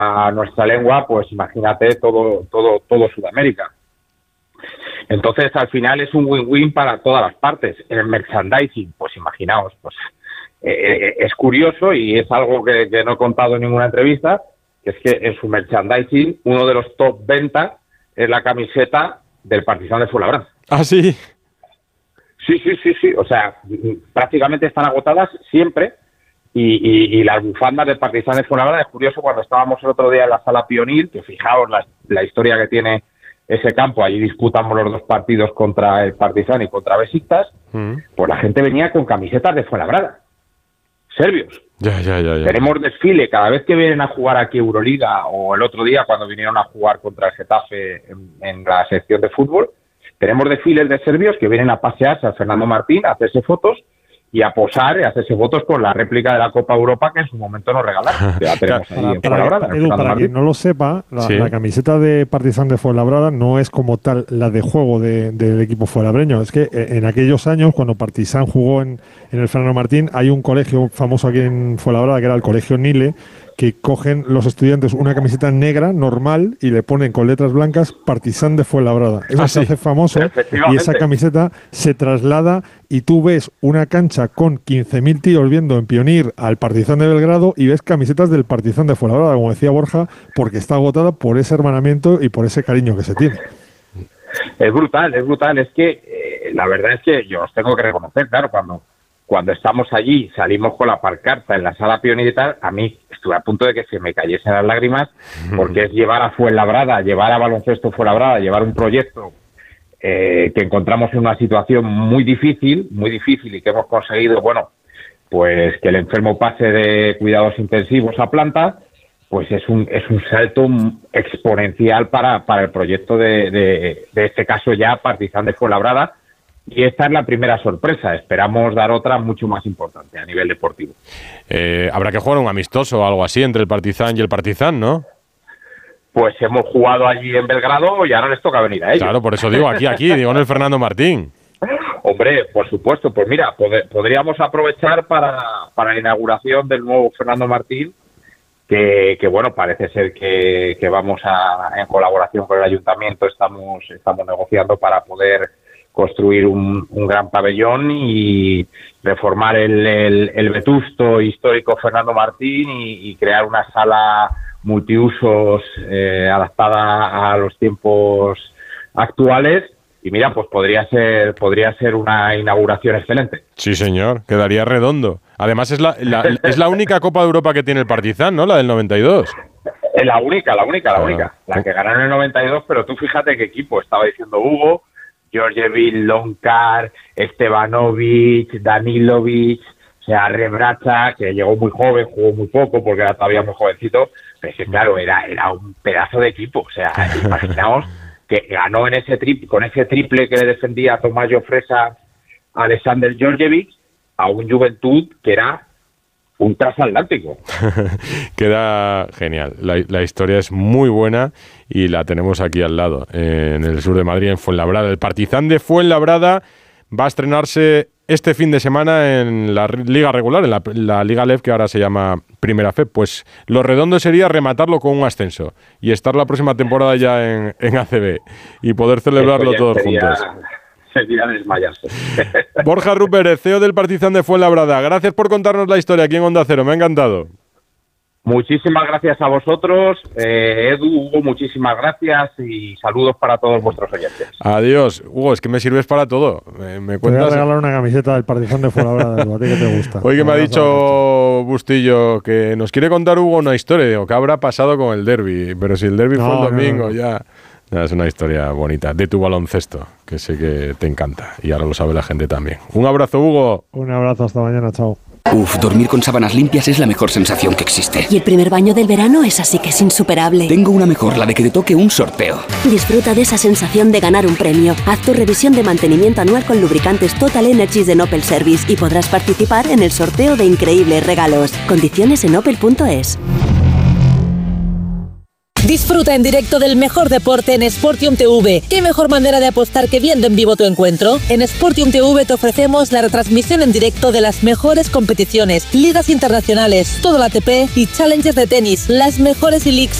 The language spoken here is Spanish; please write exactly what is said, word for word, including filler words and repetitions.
a nuestra lengua, pues imagínate todo, todo, todo Sudamérica. Entonces, al final es un win-win para todas las partes. El merchandising, pues imaginaos, pues eh, es curioso y es algo que, que no he contado en ninguna entrevista, que es que en su merchandising uno de los top ventas es la camiseta del Partizan de Fuenlabrada. ¿Ah, sí? Sí, sí, sí, sí. O sea, prácticamente están agotadas siempre. Y, y, y las bufandas del Partizan de Fuenlabrada, es curioso, cuando estábamos el otro día en la Sala Pionir, que fijaos la, la historia que tiene ese campo, allí disputamos los dos partidos contra el Partizan y contra Besiktas, mm. pues la gente venía con camisetas de Fuenlabrada, serbios. Ya, ya, ya, ya. Tenemos desfile cada vez que vienen a jugar aquí Euroliga, o el otro día cuando vinieron a jugar contra el Getafe en, en la sección de fútbol, tenemos desfiles de serbios que vienen a pasearse al Fernando Martín, a hacerse fotos y a posar y a hacerse fotos con la réplica de la Copa Europa que en su momento nos regalaron. Ya tenemos ahí para, en para, Fuenlabrada. Edu, para quien no lo sepa, la, ¿sí? la camiseta de Partizan de Fuenlabrada no es como tal la de juego de, del equipo fuenlabreño. Es que en aquellos años, cuando Partizan jugó en, en el Fernando Martín, hay un colegio famoso aquí en Fuenlabrada que era el Colegio Nile, que cogen los estudiantes una camiseta negra normal y le ponen con letras blancas Partizan de Fuenlabrada. Eso ah, se sí. hace famoso y esa camiseta se traslada y tú ves una cancha con quince mil tíos viendo en Pionir al Partizan de Belgrado y ves camisetas del Partizan de Fuenlabrada, como decía Borja, porque está agotada por ese hermanamiento y por ese cariño que se tiene. Es brutal, es brutal. Es que eh, la verdad es que yo os tengo que reconocer, claro, cuando Cuando estamos allí, salimos con la pancarta en la Sala Pionir y tal, a mí estuve a punto de que se me cayesen las lágrimas, porque es llevar a Fuenlabrada, llevar a Baloncesto Fuenlabrada, llevar un proyecto eh, que encontramos en una situación muy difícil, muy difícil y que hemos conseguido, bueno, pues que el enfermo pase de cuidados intensivos a planta, pues es un es un salto exponencial para, para el proyecto de, de, de este caso ya Partizan de Fuenlabrada. Y esta es la primera sorpresa. Esperamos dar otra mucho más importante a nivel deportivo. Eh, habrá que jugar un amistoso o algo así entre el Partizan y el Partizan, ¿no? Pues hemos jugado allí en Belgrado y ahora les toca venir a ellos. Claro, por eso digo aquí, aquí, digo en el Fernando Martín. Hombre, por supuesto. Pues mira, pod- podríamos aprovechar para, para la inauguración del nuevo Fernando Martín, que, que bueno, parece ser que, que vamos a, en colaboración con el Ayuntamiento, estamos, estamos negociando para poder construir un, un gran pabellón y reformar el, el, el vetusto histórico Fernando Martín y, y crear una sala multiusos eh, adaptada a los tiempos actuales. Y mira, pues podría ser podría ser una inauguración excelente. Sí, señor, quedaría redondo. Además es la, la es la única Copa de Europa que tiene el Partizan, ¿no? La del noventa y dos. Es la única, la única, la ah. única. La que ganaron en el noventa y dos, pero tú fíjate qué equipo estaba diciendo Hugo. Georgievich, Lonkar, Stevanovic, Danilovic, o sea, Rebracha, que llegó muy joven, jugó muy poco porque era todavía muy jovencito, pero es que claro, era, era un pedazo de equipo, o sea, imaginaos que ganó en ese tri- con ese triple que le defendía Tomás Fresa a Alexander Georgievich a un Juventud que era un transatlántico. Queda genial. La, la historia es muy buena y la tenemos aquí al lado, eh, en el sur de Madrid, en Fuenlabrada. El Partizan de Fuenlabrada va a estrenarse este fin de semana en la liga regular, en la, la Liga L E V, que ahora se llama Primera F E. Pues lo redondo sería rematarlo con un ascenso y estar la próxima temporada ya en, en A C B y poder celebrarlo todos sería... juntos. Sería desmayarse. Borja Rupert, C E O del Partizan de Fuenlabrada, gracias por contarnos la historia aquí en Onda Cero, me ha encantado. Muchísimas gracias a vosotros, eh, Edu, Hugo, muchísimas gracias y saludos para todos vuestros oyentes. Adiós. Hugo, es que me sirves para todo. Me, me cuentas... Te voy a regalar una camiseta del Partizan de Fuenlabrada, a ti que te gusta. Hoy que me ha dicho Bustillo que nos quiere contar Hugo una historia, digo, ¿qué habrá pasado con el derbi? Pero si el derbi no, fue el domingo, no, no. ya... Es una historia bonita de tu baloncesto, que sé que te encanta y ahora lo sabe la gente también. Un abrazo, Hugo. Un abrazo, hasta mañana, chao. Uf, dormir con sábanas limpias es la mejor sensación que existe. Y el primer baño del verano es así que es insuperable. Tengo una mejor, la de que te toque un sorteo. Disfruta de esa sensación de ganar un premio. Haz tu revisión de mantenimiento anual con lubricantes Total Energies de Opel Service y podrás participar en el sorteo de increíbles regalos. Condiciones en opel punto es. Disfruta en directo del mejor deporte en Sportium T V. ¿Qué mejor manera de apostar que viendo en vivo tu encuentro? En Sportium T V te ofrecemos la retransmisión en directo de las mejores competiciones, ligas internacionales, todo la A T P y Challengers de tenis, las mejores e-leagues